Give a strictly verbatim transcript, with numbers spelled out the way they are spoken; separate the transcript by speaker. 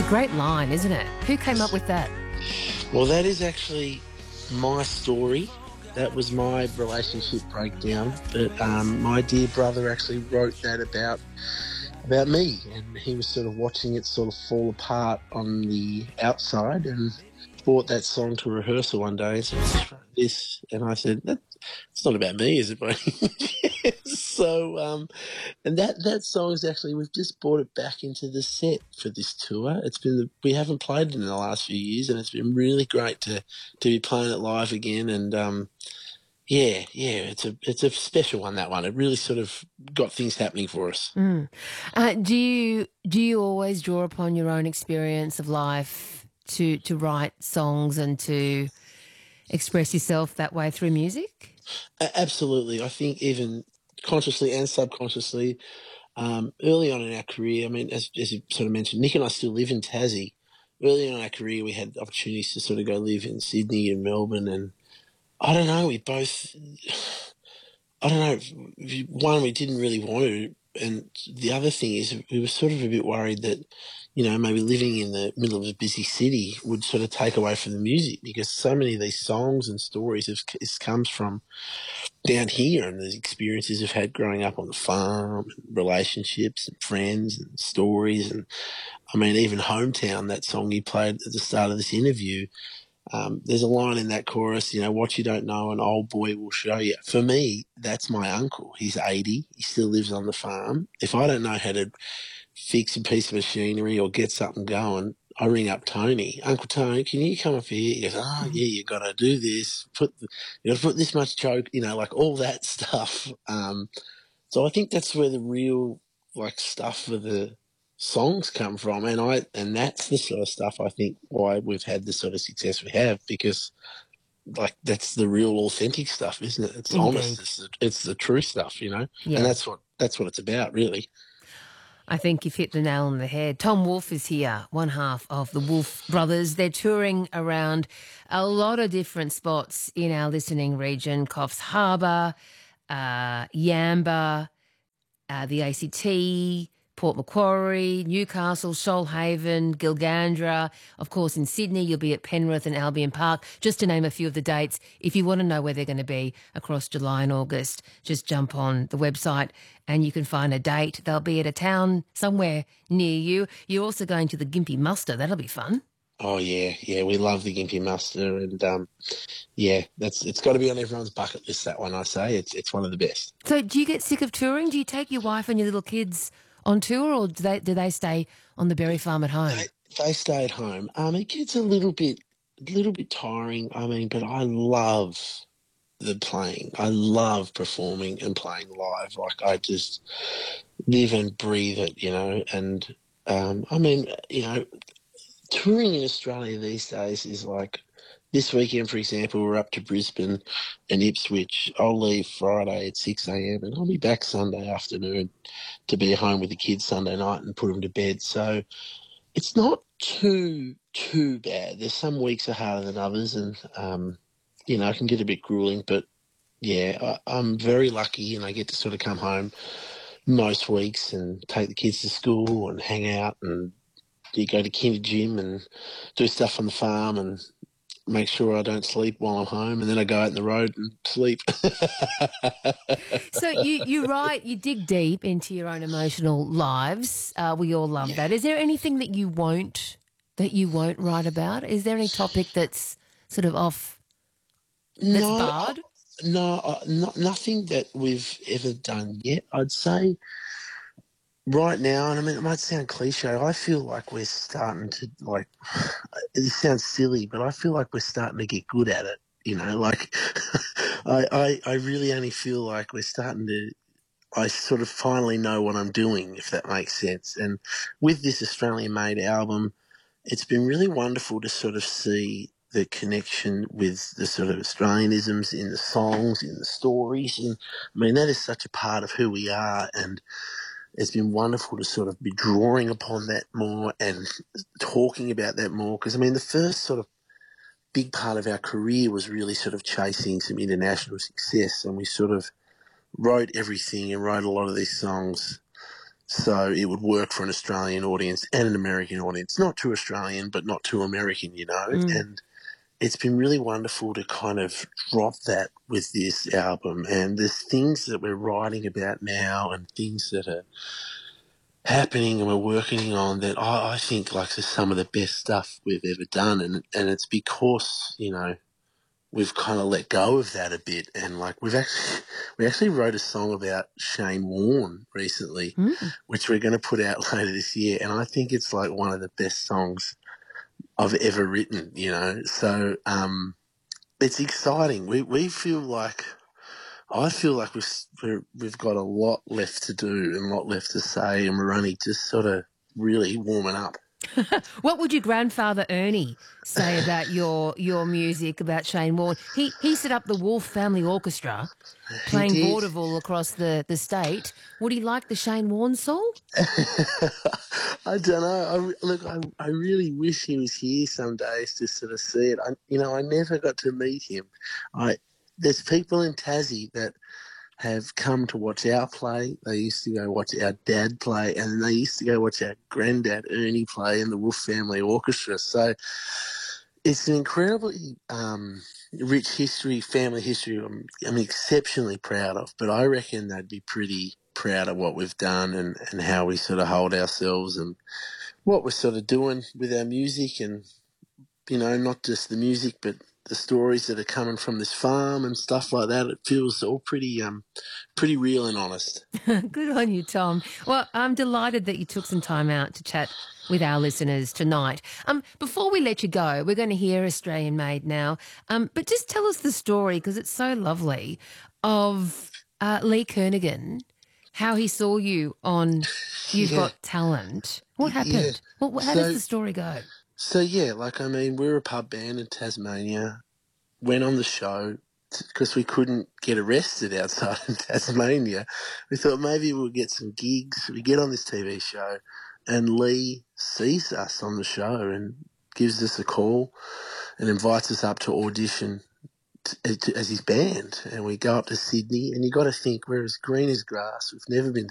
Speaker 1: great line, isn't it? Who came up with that?
Speaker 2: Well, that is actually my story. That was my relationship breakdown. But um, my dear brother actually wrote that about about me, and he was sort of watching it sort of fall apart on the outside, and brought that song to rehearsal one day and said, "Let's write this," and I said, that, "It's not about me, is it, buddy?" So, um, and that that song is actually, we've just brought it back into the set for this tour. It's been the, we haven't played it in the last few years, and it's been really great to to be playing it live again. And um, yeah, yeah, it's a it's a special one, that one. It really sort of got things happening for us.
Speaker 1: Mm. Uh, do you do you always draw upon your own experience of life to to write songs and to express yourself that way through music?
Speaker 2: A- absolutely. I think even consciously and subconsciously, um, early on in our career, I mean, as, as you sort of mentioned, Nick and I still live in Tassie. Early on in our career, we had opportunities to sort of go live in Sydney and Melbourne, and I don't know, we both, I don't know, one, we didn't really want to, and the other thing is we were sort of a bit worried that, you know, maybe living in the middle of a busy city would sort of take away from the music, because so many of these songs and stories have, it comes from down here, and the experiences I've had growing up on the farm, and relationships and friends and stories. And I mean, even Hometown, that song you played at the start of this interview, um, there's a line in that chorus, you know, what you don't know, an old boy will show you. For me, that's my uncle. He's eighty. He still lives on the farm. If I don't know how to fix a piece of machinery or get something going, I ring up Tony. Uncle Tony, can you come up here? He goes, oh, yeah, you got to do this. Put, you got to put this much choke, you know, like all that stuff. Um, so I think that's where the real, like, stuff for the songs come from. And I, and that's the sort of stuff I think why we've had the sort of success we have, because, like, that's the real authentic stuff, isn't it? It's
Speaker 1: Indeed.
Speaker 2: honest. It's the, it's the true stuff, you know?
Speaker 1: Yeah.
Speaker 2: And that's what, that's what it's about, really.
Speaker 1: I think you've hit the nail on the head. Tom Wolfe is here, one half of the Wolfe Brothers. They're touring around a lot of different spots in our listening region: Coffs Harbour, uh, Yamba, uh, the A C T, Port Macquarie, Newcastle, Shoalhaven, Gilgandra. Of course, in Sydney, you'll be at Penrith and Albion Park, just to name a few of the dates. If you want to know where they're going to be across July and August, just jump on the website and you can find a date. They'll be at a town somewhere near you. You're also going to the Gympie Muster. That'll be fun.
Speaker 2: Oh yeah, yeah, we love the Gympie Muster, and um, yeah, that's it's got to be on everyone's bucket list. That one, I say, it's it's one of the best.
Speaker 1: So, do you get sick of touring? Do you take your wife and your little kids on tour, or do they do they stay on the berry farm at home?
Speaker 2: They, they stay at home. Um, it gets a little bit, a little bit tiring. I mean, but I love the playing. I love performing and playing live. Like, I just live and breathe it, you know. And um, I mean, you know, touring in Australia these days is like, this weekend, for example, we're up to Brisbane and Ipswich. I'll leave Friday at six a.m. and I'll be back Sunday afternoon to be home with the kids Sunday night and put them to bed. So it's not too, too bad. There's some weeks are harder than others, and, um, you know, it can get a bit grueling. But, yeah, I, I'm very lucky, and I get to sort of come home most weeks and take the kids to school and hang out, and you go to kinder gym and do stuff on the farm and make sure I don't sleep while I'm home, and then I go out in the road and sleep.
Speaker 1: So you, you write, you dig deep into your own emotional lives. Uh, we all love
Speaker 2: Yeah.
Speaker 1: that. Is there anything that you won't that you won't write about? Is there any topic that's sort of off, that's
Speaker 2: No,
Speaker 1: barred?
Speaker 2: no, uh, no, nothing that we've ever done yet. I'd say right now, and I mean, it might sound cliche, I feel like we're starting to, like, it sounds silly, but I feel like we're starting to get good at it. You know, like, I, I, I really only feel like we're starting to, I sort of finally know what I'm doing, if that makes sense. And with this Australian-made album, it's been really wonderful to sort of see the connection with the sort of Australianisms in the songs, in the stories. And I mean, that is such a part of who we are, and it's been wonderful to sort of be drawing upon that more and talking about that more. Because, I mean, the first sort of big part of our career was really sort of chasing some international success, and we sort of wrote everything and wrote a lot of these songs so it would work for an Australian audience and an American audience. Not too Australian, but not too American, you know.
Speaker 1: Mm.
Speaker 2: And it's been really wonderful to kind of drop that with this album. And there's things that we're writing about now and things that are happening and we're working on that I, I think like is some of the best stuff we've ever done. And, and it's because, you know, we've kind of let go of that a bit. And like we've actually, we actually wrote a song about Shane Warne recently,
Speaker 1: Mm.
Speaker 2: which we're going to put out later this year. And I think it's like one of the best songs I've ever written, you know. So um, it's exciting. We we feel like I feel like we've we're, we've got a lot left to do and a lot left to say, and we're only just sort of really warming up.
Speaker 1: What would your grandfather Ernie say about your your music, about Shane Warne? He he set up the Wolf Family Orchestra,
Speaker 2: He
Speaker 1: playing
Speaker 2: did.
Speaker 1: vaudeville across the, the state. Would he like the Shane Warne song?
Speaker 2: I don't know. I, look, I, I really wish he was here some days to sort of see it. I, you know, I never got to meet him. I there's people in Tassie that have come to watch our play. They used to go watch our dad play, and they used to go watch our granddad Ernie play in the Wolf Family Orchestra. So it's an incredibly um, rich history, family history I'm, I'm exceptionally proud of, but I reckon they'd be pretty proud of what we've done and, and how we sort of hold ourselves and what we're sort of doing with our music and, you know, not just the music, but the stories that are coming from this farm and stuff like that. It feels all pretty um, pretty real and honest.
Speaker 1: Good on you, Tom. Well, I'm delighted that you took some time out to chat with our listeners tonight. Um, before we let you go, we're going to hear Australian Made now. Um, but just tell us the story, because it's so lovely, of uh, Lee Kernaghan, how he saw you on You've
Speaker 2: Yeah.
Speaker 1: Got Talent. What
Speaker 2: Yeah.
Speaker 1: happened? Well, how
Speaker 2: So-
Speaker 1: does the story go?
Speaker 2: So, yeah, like, I mean, we're a pub band in Tasmania, went on the show because we couldn't get arrested outside in Tasmania. We thought maybe we'll get some gigs. We get on this T V show and Lee sees us on the show and gives us a call and invites us up to audition t- t- as his band. And we go up to Sydney, and you got to think we're as green as grass. We've never been